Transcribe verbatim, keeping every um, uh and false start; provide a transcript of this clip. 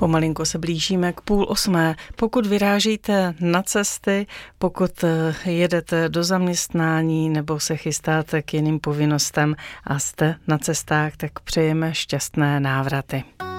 Pomalinku se blížíme k půl osmé. Pokud vyrážíte na cesty, pokud jedete do zaměstnání nebo se chystáte k jiným povinnostem a jste na cestách, tak přejeme šťastné návraty.